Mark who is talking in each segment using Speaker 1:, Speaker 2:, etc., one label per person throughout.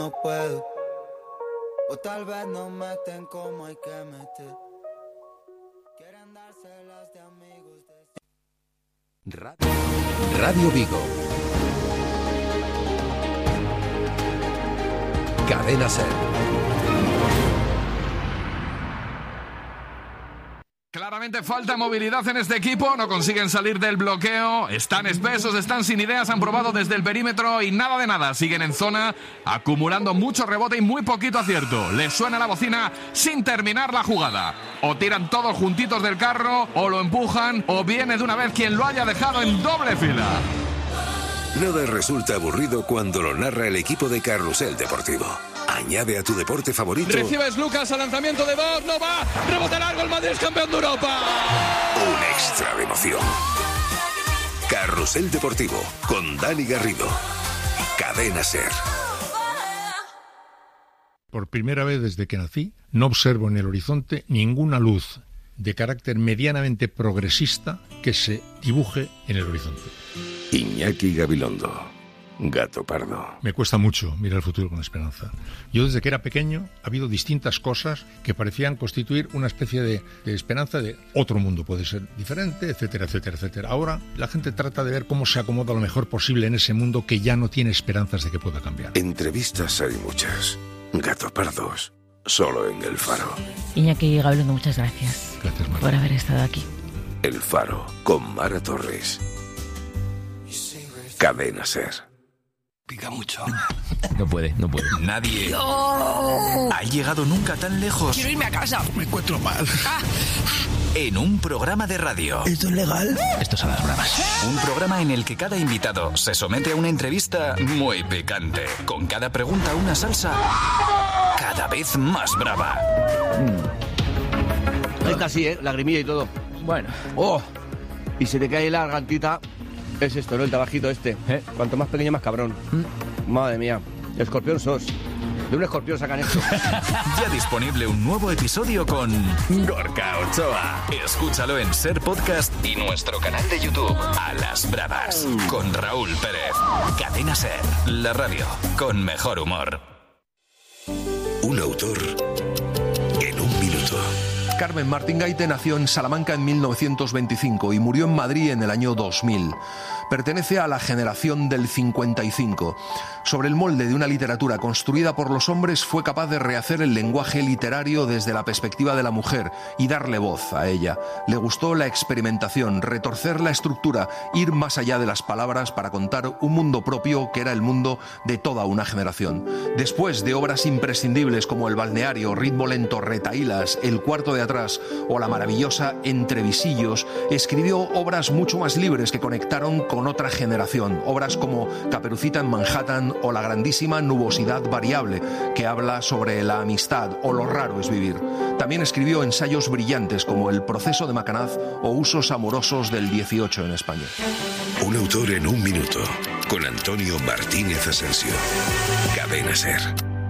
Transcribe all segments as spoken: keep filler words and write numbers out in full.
Speaker 1: no puedo, o tal vez no meten como hay que meter. Quieren dárselas de amigos de...
Speaker 2: Radio, Radio Vigo. Cadena Ser.
Speaker 3: Claramente falta movilidad en este equipo, no consiguen salir del bloqueo, están espesos, están sin ideas, han probado desde el perímetro y nada de nada, siguen en zona, acumulando mucho rebote y muy poquito acierto. Les suena la bocina sin terminar la jugada. O tiran todos juntitos del carro, o lo empujan, o viene de una vez quien lo haya dejado en doble fila.
Speaker 4: Nada resulta aburrido cuando lo narra el equipo de Carrusel Deportivo. Añade a tu deporte favorito.
Speaker 5: Recibes Lucas al lanzamiento de dos, no va, rebote largo, el Madrid es campeón de Europa.
Speaker 4: Un extra de emoción. Carrusel Deportivo con Dani Garrido. Cadena Ser.
Speaker 6: Por primera vez desde que nací, no observo en el horizonte ninguna luz de carácter medianamente progresista que se dibuje en el horizonte.
Speaker 4: Iñaki Gabilondo, Gato Pardo.
Speaker 6: Me cuesta mucho mirar el futuro con esperanza. Yo desde que era pequeño ha habido distintas cosas que parecían constituir una especie de, de esperanza de otro mundo puede ser diferente, etcétera, etcétera, etcétera. Ahora la gente trata de ver cómo se acomoda lo mejor posible en ese mundo que ya no tiene esperanzas de que pueda cambiar.
Speaker 4: Entrevistas hay muchas. Gato Pardos, solo en El Faro.
Speaker 7: Iñaki Gabilondo, muchas gracias.
Speaker 6: Gracias, Mara,
Speaker 7: por haber estado aquí.
Speaker 4: El Faro, con Mara Torres. Cadena Ser.
Speaker 2: Pica mucho. No puede, no puede. Nadie
Speaker 8: ¡Oh!
Speaker 2: ha llegado nunca tan lejos.
Speaker 8: Quiero irme a casa.
Speaker 2: Me encuentro mal.
Speaker 8: Ah.
Speaker 2: En un programa de radio.
Speaker 8: ¿Esto es legal?
Speaker 2: Esto es a las bravas. Un programa en el que cada invitado se somete a una entrevista muy picante. Con cada pregunta una salsa cada vez más brava.
Speaker 9: Esta sí, ¿eh? Lagrimilla y todo.
Speaker 7: Bueno.
Speaker 9: ¡Oh! Y se te cae la gargantita. Es esto, ¿no? El tabajito este. ¿Eh? Cuanto más pequeño, más cabrón. ¿Mm? Madre mía. Escorpión sos. De un escorpión sacan esto.
Speaker 2: Ya disponible un nuevo episodio con Gorka Ochoa. Escúchalo en Ser Podcast y nuestro canal de YouTube. A las bravas. Con Raúl Pérez. Cadena Ser. La radio con mejor humor.
Speaker 4: Un autor en un minuto.
Speaker 10: Carmen Martín Gaite nació en Salamanca en mil novecientos veinticinco y murió en Madrid en el año dos mil. Pertenece a la generación del cincuenta y cinco. Sobre el molde de una literatura construida por los hombres, fue capaz de rehacer el lenguaje literario desde la perspectiva de la mujer y darle voz a ella. Le gustó la experimentación, retorcer la estructura, ir más allá de las palabras para contar un mundo propio que era el mundo de toda una generación. Después de obras imprescindibles como El balneario, Ritmo lento, Retahílas, El cuarto de atrás o la maravillosa Entre visillos, escribió obras mucho más libres que conectaron con otra generación. Obras como Caperucita en Manhattan o la grandísima Nubosidad variable, que habla sobre la amistad o lo raro es vivir. También escribió ensayos brillantes como El proceso de Macanaz o Usos amorosos del dieciocho en España.
Speaker 4: Un autor en un minuto, con Antonio Martínez Asensio. Cadena Ser.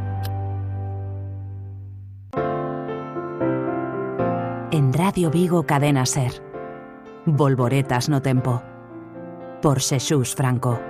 Speaker 11: En Radio Vigo, Cadena Ser. Volvoretas no tempo. Por Xesús Franco.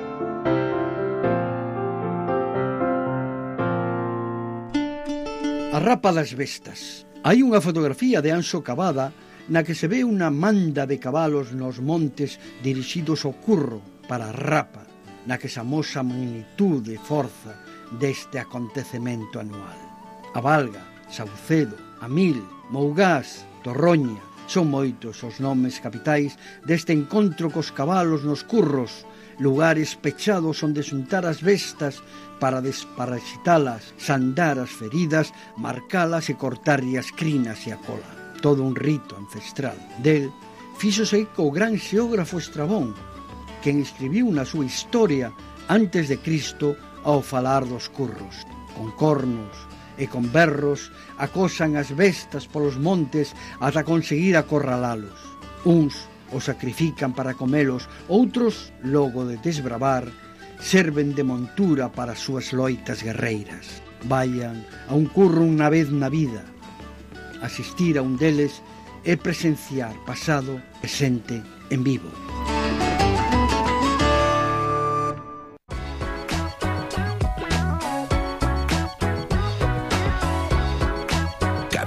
Speaker 12: A Rapa das Bestas. Hai unha fotografía de Anxo Cavada na que se ve unha manda de cabalos nos montes dirixidos ao curro para a Rapa, na que se amosa a magnitude e forza deste acontecemento anual. A Valga, Saucedo, Amil, Mougás, Torroña, son moitos os nomes capitais deste encontro cos cabalos nos curros, lugares pechados onde xuntar as bestas para desparasitalas, sandar as feridas, marcalas e cortarlle as crinas e a cola. Todo un rito ancestral. Del fíxose co gran xeógrafo Estrabón, quen escribiu na súa historia antes de Cristo ao falar dos curros, con cornos e con berros acosan as bestas polos montes ata conseguir acorralalos. Uns os sacrifican para comelos, outros, logo de desbravar, serven de montura para as súas loitas guerreiras. Vayan a un curro unha vez na vida. Asistir a un deles é presenciar pasado, presente, en vivo.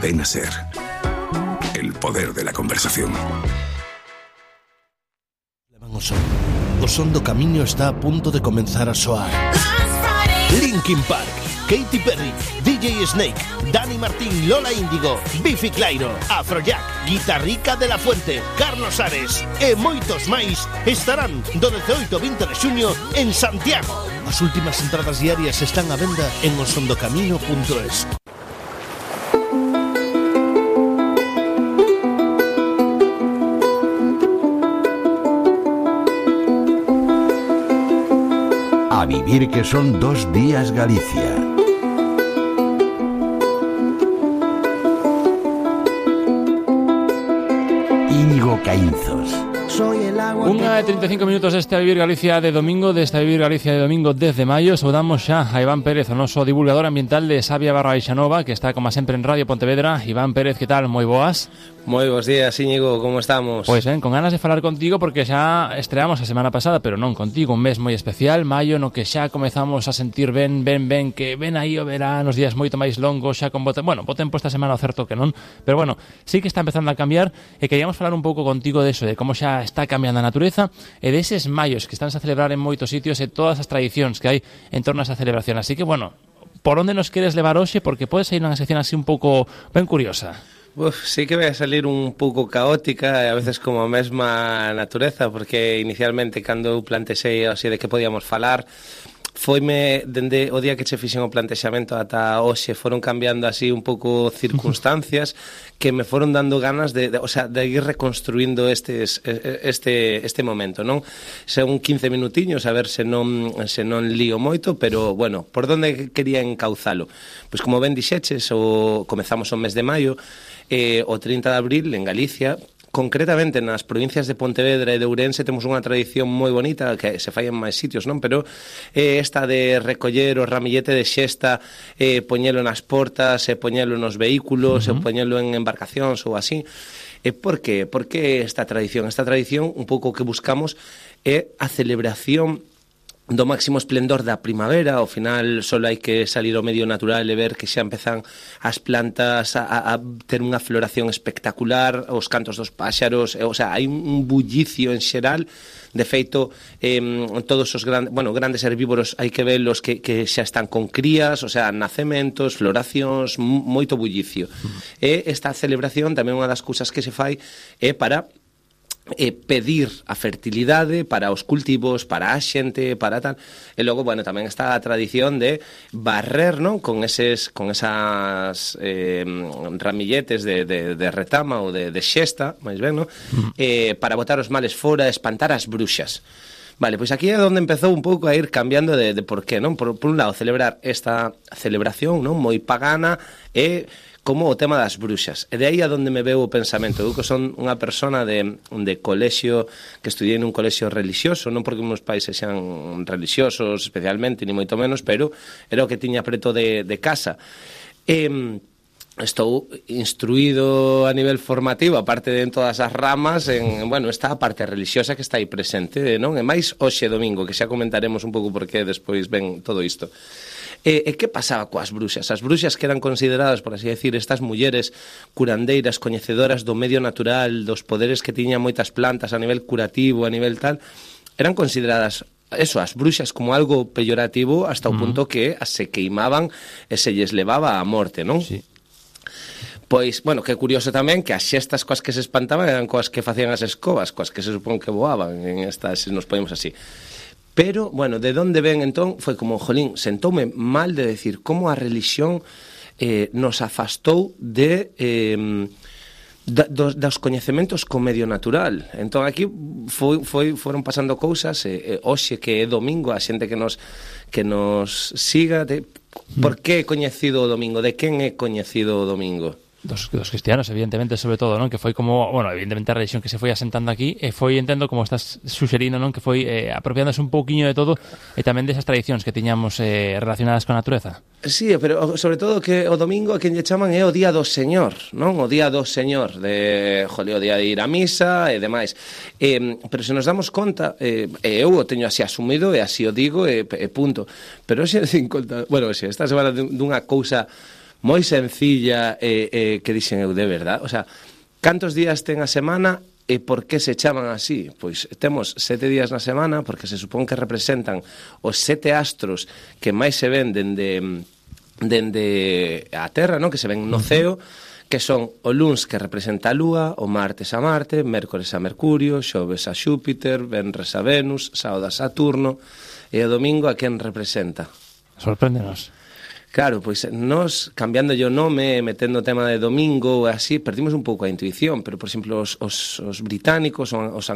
Speaker 4: Cadena Ser. El poder de la conversación.
Speaker 8: O son do camiño está a punto de comenzar a soar. Linkin Park, Katy Perry, D J Snake, Dani Martín, Lola Índigo, Bifi Clyro, Afrojack, Guitarrica de la Fuente, Carlos Ares e moitos máis estarán do dezooito ao vinte de xuño en Santiago. As últimas entradas diarias están á venda en osondocamino punto es.
Speaker 13: A vivir que son dos días Galicia. Íñigo Caínzos.
Speaker 14: Unha e trinta e cinco minutos deste A Vivir Galicia de domingo, deste A Vivir Galicia de domingo dez de maio. Saudamos xa a Iván Pérez, o noso divulgador ambiental de Sabia Barra Ixanova, que está como sempre en Radio Pontevedra. Iván Pérez, que tal? Moi boas.
Speaker 15: Moi bons días, Íñigo, como estamos?
Speaker 14: Pois ben, con ganas de falar contigo porque xa estreamos a semana pasada, pero non contigo, un mes moi especial, maio, no que xa comezamos a sentir ben, ben, ben, que ven aí o verán, os días moito máis longos, xa con bote, bueno, bo tempo esta semana o certo que non, pero bueno, sí que está empezando a cambiar e queríamos falar un pouco contigo de eso, de como xa está cambiando a natureza e deses maios que están a celebrar en moitos sitios e todas as tradicións que hai en torno a esa celebración, así que bueno, por onde nos queres levar hoxe, porque pode sair unha sección así un pouco ben curiosa.
Speaker 15: Uf, sí que vai a salir un pouco caótica e a veces como a mesma natureza, porque inicialmente cando eu plantexei así de que podíamos falar, foime dende o día que che fixen o plantexamento ata hoxe foron cambiando así un pouco circunstancias que me foron dando ganas de, de, o sea, de ir reconstruindo estes, este, este momento, non? Son quince minutiños, a ver se non, se non lío moito, pero, bueno, por onde quería encauzalo? Pois como ben dixeches, o, comezamos o mes de maio, eh, o trinta de abril en Galicia, concretamente nas provincias de Pontevedra e de Ourense temos unha tradición moi bonita que se fai en máis sitios, non? Pero eh, esta de recoller o ramillete de xesta, eh, poñelo nas portas, e poñelo nos vehículos, uh-huh. e poñelo en embarcacións ou así. E por que? Por que esta tradición? Esta tradición, un pouco que buscamos, é a celebración do máximo esplendor da primavera. Ao final só hai que salir ao medio natural e ver que xa empezan as plantas a, a ter unha floración espectacular, os cantos dos páxaros, e, o sea, hai un bullicio en xeral. De feito, eh, todos os grandes, bueno, grandes herbívoros hai que verlos que, que xa están con crías, o sea, nacementos, floracións, moito bullicio. Mm. E esta celebración tamén unha das cousas que se fai é para e pedir a fertilidade para os cultivos, para a xente, para tal. E logo, bueno, tamén está a tradición de barrer, non? Con eses con esas eh, ramilletes de, de, de retama ou de, de xesta, máis ben, non? Mm. Eh, para botar os males fora, espantar as bruxas. Vale, pois aquí é onde empezou un pouco a ir cambiando de, de por qué, non? Por, por un lado, celebrar esta celebración, non? Moi pagana e como o tema das bruxas. E de aí a donde me veu o pensamento. Eu que son unha persona de, de colexio, que estudiei nun colexio religioso, non porque meus pais sexan religiosos especialmente, ni moito menos, pero era o que tiña preto de, de casa. E estou instruído a nivel formativo, aparte de en todas as ramas, en, bueno, esta parte religiosa que está aí presente, non? E máis hoxe domingo, que xa comentaremos un pouco por que despois ven todo isto. E, e que pasaba coas bruxas? As bruxas que eran consideradas, por así decir, estas mulleres curandeiras, coñecedoras do medio natural, dos poderes que tiñan moitas plantas a nivel curativo, a nivel tal, eran consideradas eso, as bruxas como algo peyorativo hasta o uh-huh. punto que se queimaban e se lles levaba a morte, non? Sí. Pois, bueno, que curioso tamén que as xestas coas que se espantaban eran coas que facían as escobas, coas que se supón que voaban en estas, se nos podemos así. Pero, bueno, de onde ven entón foi como, jolín, sentoume mal de decir como a religión eh, nos afastou de eh, da, dos, dos coñecementos co medio natural. Entón aquí foi, foi, foron pasando cousas, e, e hoxe que é domingo, a xente que nos, que nos siga, de, por que é coñecido o domingo, de quen é coñecido o domingo?
Speaker 14: Dos, dos cristianos, evidentemente, sobre todo, non? Que foi como, bueno, evidentemente a religión que se foi asentando aquí e foi, entendo, como estás suxerindo, non? Que foi eh, apropiándose un pouquiño de todo e tamén desas tradicións que tiñamos eh, relacionadas con a natureza.
Speaker 15: Sí, pero sobre todo que o domingo a quen lle chaman é o día do Señor, non? O día do Señor, de, jole, o día de ir a misa e demais. Eh, pero se nos damos conta, eh, eu o teño así asumido e así o digo e, e punto. Pero xe, sin conta, bueno, xe, esta semana dunha cousa moi sencilla e, e que dixen eu de verdad. O sea, cantos días ten a semana e por que se chaman así? Pois temos sete días na semana porque se supón que representan os sete astros que máis se ven dende, dende a Terra, non? Que se ven no ceo, que son o luns que representa a Lúa, o martes a Marte, mércores a Mercurio, xoves a Xúpiter, venres a Venus, sábado a Saturno e o domingo a quen representa?
Speaker 14: Sorpréndenos.
Speaker 15: Claro, pois nos, cambiando o nome, metendo o tema de domingo ou así, perdimos un pouco a intuición, pero, por exemplo, os, os, os británicos, os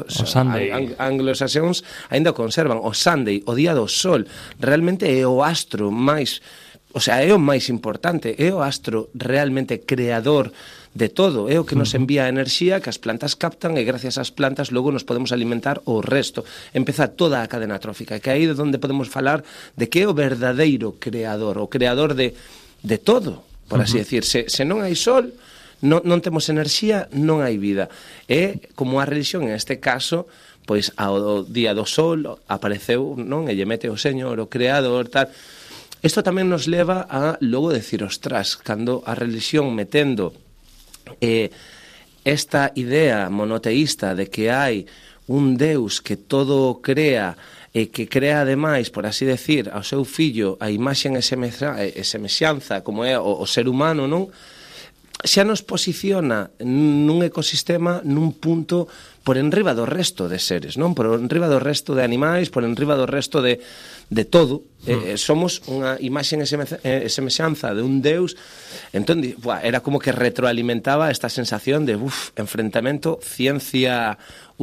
Speaker 15: anglosaxóns, ainda conservan o Sunday, o día do sol, realmente é o astro máis, o sea, é o máis importante, é o astro realmente creador de todo, é o que nos envía a enerxía que as plantas captan e gracias ás plantas logo nos podemos alimentar o resto. Empeza toda a cadena trófica, que é aí de onde podemos falar de que é o verdadeiro creador, o creador de, de todo, por así uh-huh. decir. Se, se non hai sol, non, non temos enerxía, non hai vida. É como a religión, en este caso, pois ao día do sol apareceu, non? E lle mete o Señor, o creador, tal. Isto tamén nos leva a logo decir, ostras, cando a religión metendo Eh, esta idea monoteísta de que hai un Deus que todo crea e que crea ademais, por así decir, ao seu fillo a imaxe e semexanza como é o, o ser humano, non? Xa nos posiciona nun ecosistema nun punto por enriba do resto de seres, non? Por enriba do resto de animais, por enriba do resto de, de todo. Mm. Eh, somos unha imaxe e semexanza de un Deus. Entón, buah, era como que retroalimentaba esta sensación de uf, enfrentamento ciencia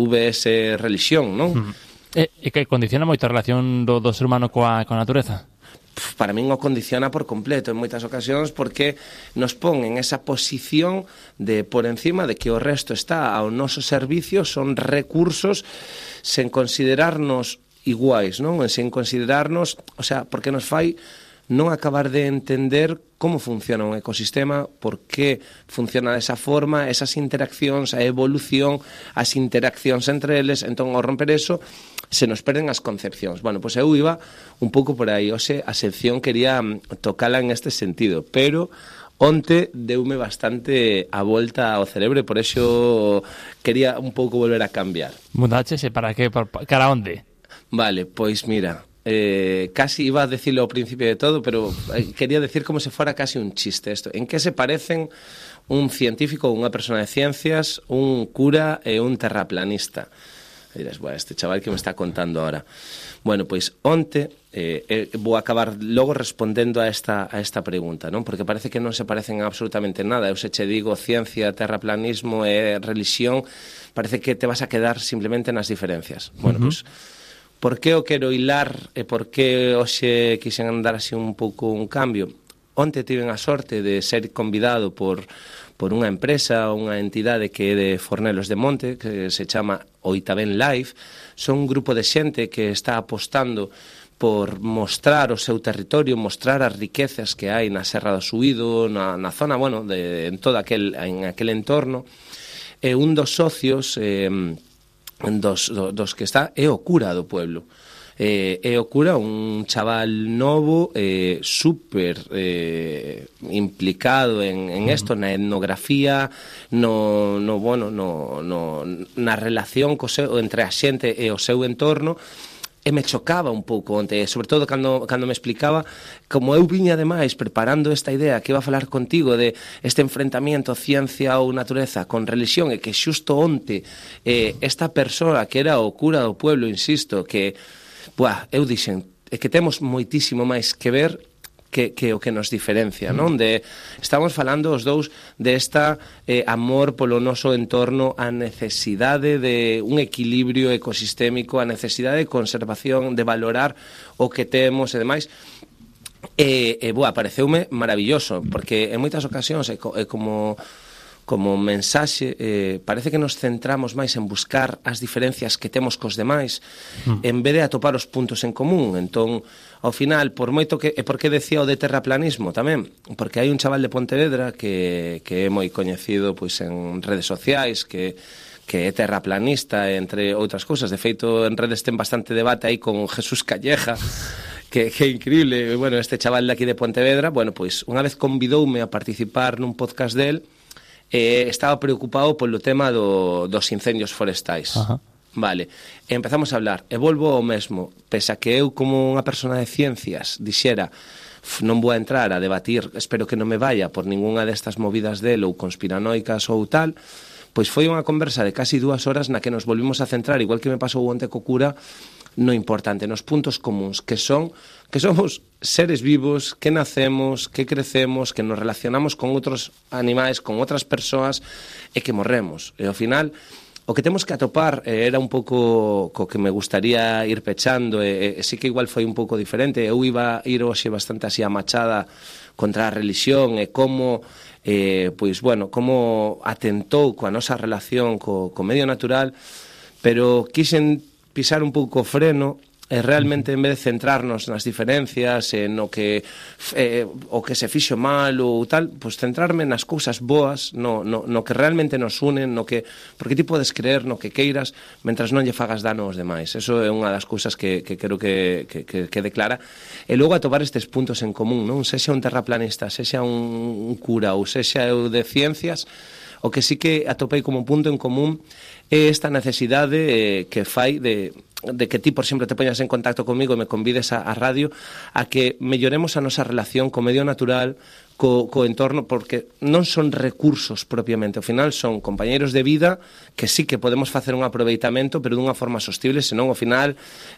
Speaker 15: vs religión, non?
Speaker 14: Mm. E, e que condiciona moito a relación do, do ser humano coa, coa natureza?
Speaker 15: Para min o condiciona por completo en moitas ocasións porque nos pon en esa posición de por encima de que o resto está ao noso servicio, son recursos sen considerarnos iguais, non? Sen considerarnos, o sea, porque nos fai non acabar de entender como funciona un ecosistema, por que funciona desa forma, esas interaccións, a evolución, as interaccións entre eles. Entón, ao romper eso, se nos perden as concepcións. Bueno, pois eu iba un pouco por aí. Oxe, a sección quería tocala en este sentido, pero onte deume bastante a volta ao cerebro e por eso quería un pouco volver a cambiar.
Speaker 14: Mudaches, e para que? Cara onde?
Speaker 15: Vale, pois mira... Eh, casi iba a decirlo ao principio de todo, pero eh, quería decir como se fuera casi un chiste esto. En que se parecen un científico, unha persona de ciencias, un cura e un terraplanista? E dirás, bueno, este chaval que me está contando ahora. Bueno, pois onte eh, eh, vou acabar logo respondendo a esta, a esta pregunta, non? Porque parece que non se parecen absolutamente nada. Eu se che digo ciencia, terraplanismo e religión, parece que te vas a quedar simplemente nas diferencias. Bueno, uh-huh. pois por que o quero hilar e por que hoxe quixen andar así un pouco un cambio? Onte tiven a sorte de ser convidado por, por unha empresa, unha entidade que é de Fornelos de Monte, que se chama Oitabén Life. Son un grupo de xente que está apostando por mostrar o seu territorio, mostrar as riquezas que hai na Serra do Suído, na, na zona, bueno, de, en todo aquel, en aquel entorno. E un dos socios... Eh, Dos, dos que está é o cura do pueblo. Eh, é o cura, un chaval novo, eh, super eh, implicado en, en esto, na etnografía, no, no, bueno, no, no, na relación co seu, entre a xente e o seu entorno. E me chocaba un pouco onte, sobre todo cando, cando me explicaba como eu viña ademais preparando esta idea que iba a falar contigo de este enfrentamento ciencia ou natureza con religión, e que xusto onte eh, esta persoa que era o cura do pueblo, insisto, que buah, eu dixen, é que temos moitísimo máis que ver que, que o que nos diferencia, non? De, estamos falando os dous desta eh, amor polo noso entorno, a necesidade de un equilibrio ecosistémico, a necesidade de conservación, de valorar o que temos e demais. E, e boa, pareceume maravilloso, porque en moitas ocasións é, co, é como... como mensaxe, eh, parece que nos centramos máis en buscar as diferencias que temos cos demais, mm. en vez de atopar os puntos en común. Entón, ao final, por moito que... E por que decía o de terraplanismo tamén? Porque hai un chaval de Pontevedra que, que é moi coñecido pois, en redes sociais, que que é terraplanista, entre outras cousas. De feito, en redes ten bastante debate aí con Jesús Calleja, que, que increíble, bueno, este chaval de aquí de Pontevedra, bueno, pois unha vez convidoume a participar nun podcast del, eh, estaba preocupado polo tema do, dos incendios forestais.
Speaker 14: Ajá.
Speaker 15: Vale, e empezamos a hablar, e volvo ao mesmo, pese a que eu como unha persona de ciencias dixera, non vou a entrar a debatir, espero que non me vaya por ningunha destas movidas del ou conspiranoicas ou tal, pois foi unha conversa de casi dúas horas na que nos volvimos a centrar, igual que me pasou onte co cura, no importante, nos puntos comuns, que son que somos seres vivos, que nacemos, que crecemos, que nos relacionamos con outros animais, con outras persoas, e que morremos. E ao final, o que temos que atopar eh, era un pouco co que me gustaría ir pechando, e, e sí que igual foi un pouco diferente. Eu iba a ir hoxe bastante así a machada contra a religión e como... Eh, pois, bueno, como atentou coa nosa relación co, co medio natural, pero quixen pisar un pouco o freno e realmente, en vez de centrarnos nas diferencias, en no que eh, o que se fixo mal ou tal, pois centrarme nas cousas boas, no, no, no que realmente nos unen, no que, porque ti podes creer no que queiras, mentras non lle fagas dano aos demais. Eso é unha das cousas que, que quero que, que, que quede clara. E logo atopar estes puntos en común, non? Sexa un terraplanista, sexa un, un cura ou sexa eu de ciencias, o que sí que atopei como punto en común é esta necesidade eh, que fai de, de que ti, por exemplo, te poñas en contacto comigo e me convides a, a radio a que melloremos a nosa relación co medio natural, co, co entorno, porque non son recursos propiamente, ao final son compañeiros de vida que sí que podemos facer un aproveitamento, pero dunha forma sostible, senón ao final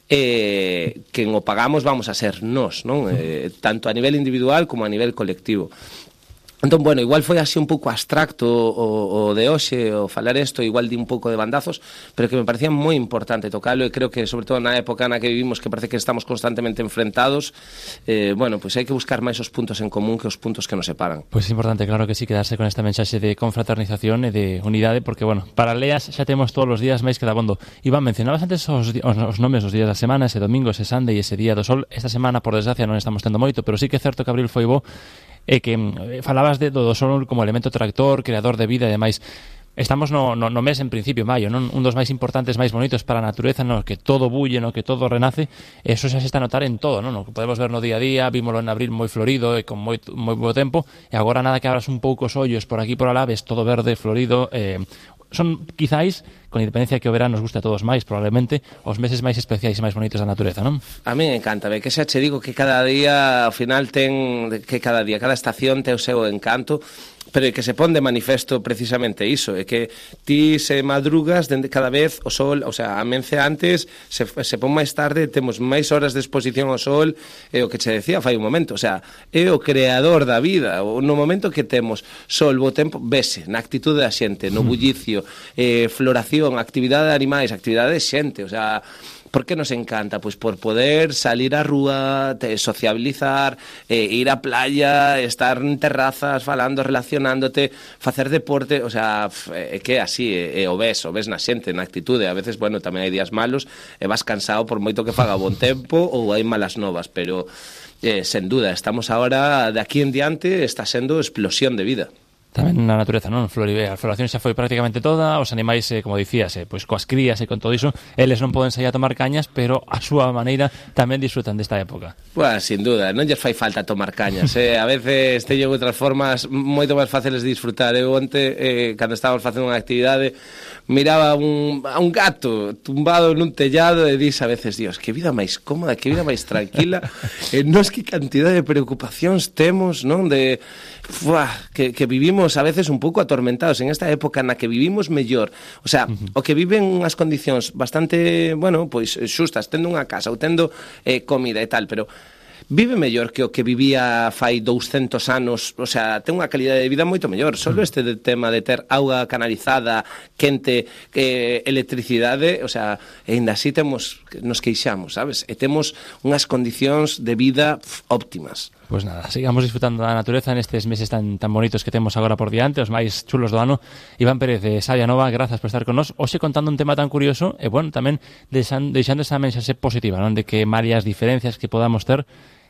Speaker 15: eh, quen o pagamos vamos a ser nós, non? Eh, tanto a nivel individual como a nivel colectivo. Entón, bueno, igual foi así un pouco abstracto o, o de hoxe, o falar isto, igual di un pouco de bandazos, pero que me parecía moi importante tocalo, e creo que, sobre todo na época na que vivimos, que parece que estamos constantemente enfrentados, eh, bueno, pois pues hai que buscar máis os puntos en común que os puntos que nos separan.
Speaker 14: Pois pues é importante, claro que sí, quedarse con esta mensaxe de confraternización e de unidade, porque, bueno, paralelas xa temos todos os días máis que dabondo. Iván, mencionabas antes os, os, os nomes dos días da semana, ese domingo, ese Sunday e ese Día do Sol. Esta semana, por desgracia, non estamos tendo moito, pero sí que é certo que abril foi bo, e que eh, falabas de do sol como elemento tractor, creador de vida e demais. Estamos no, no, no mes, en principio, maio, non? Un dos máis importantes, máis bonitos para a natureza, no que todo bulle, no que todo renace. Eso xa se está a notar en todo, non? No que podemos ver no día a día, vímolo en abril moi florido e con moi, moi bo tempo, e agora nada que abras un pouco os ollos por aquí por alá, ves todo verde, florido. Eh, son, quizáis, con independencia que o verán nos guste a todos máis, probablemente, os meses máis especiais e máis bonitos da natureza, non?
Speaker 15: A mí me encanta, ve que xa che digo que cada día, ao final, ten, que cada día, cada estación ten o seu encanto, pero é que se pon de manifesto precisamente iso, é que ti se madrugas dende cada vez o sol, o sea, amence antes, se, se pon máis tarde, temos máis horas de exposición ao sol, é o que che decía fai un momento, o sea, é o creador da vida, no momento que temos sol, bo tempo, vese, na actitude da xente, no bullicio, eh, floración, actividade de animais, actividade de xente, o sea... Por que nos encanta? Pois por poder salir á rúa, te, sociabilizar, eh, ir á playa, estar en terrazas, falando, relacionándote, facer deporte, o sea, é eh, que é así, é, é o ves, o ves na xente, na actitude, a veces, bueno, tamén hai días malos, e vas cansado por moito que faga bon tempo, ou hai malas novas, pero, eh, sen duda, estamos agora, de aquí en diante, está sendo explosión de vida.
Speaker 14: Tamén na natureza, non? Floribea, a floración xa foi prácticamente toda, os animais, eh, como dicías, eh, pois coas crías e con todo iso, eles non poden sair a tomar cañas, pero a súa maneira tamén disfrutan desta época.
Speaker 15: Pues, sin duda, non lles fai falta tomar cañas, eh? A veces teñen outras formas moito máis fáciles de disfrutar. Eu onte, eh, cando estábamos facendo unha actividade, miraba un, a un gato tumbado nun tellado e dis a veces, Dios, que vida máis cómoda, que vida máis tranquila, e nos que cantidad de preocupacións temos, non? De, fuah, que, que vivimos a veces un pouco atormentados en esta época na que vivimos mellor, o sea, uh-huh. o que viven unhas condicións bastante, bueno, pois xustas, tendo unha casa ou tendo eh, comida e tal, pero vive mellor que o que vivía fai douscentos anos, o sea, ten unha calidade de vida moito mellor. Solo este de tema de ter auga canalizada, quente, eh, electricidade, o sea, ainda así temos, nos queixamos, sabes? E temos unhas condicións de vida pff, óptimas.
Speaker 14: Pois pues nada, sigamos disfrutando da natureza nestes meses tan tan bonitos que temos agora por diante, os máis chulos do ano. Iván Pérez de Sabia Nova, grazas por estar con nós. Hoxe contando un tema tan curioso e, bueno, tamén deixando, deixando esa mensaxe positiva, non? De que varias diferencias que podamos ter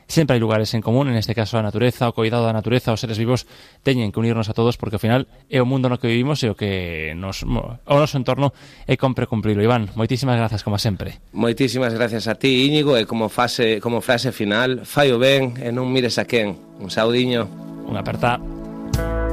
Speaker 14: sempre hai lugares en común, en este caso a natureza, o cuidado da natureza, os seres vivos teñen que unirnos a todos porque ao final é o mundo no que vivimos e o que nos, o noso entorno é compre cumprilo. Iván, moitísimas grazas como sempre.
Speaker 15: Moitísimas gracias a ti, Íñigo, e como fase, como frase final, fai o ben e non mires a quen. Un saudiño.
Speaker 14: Unha aperta.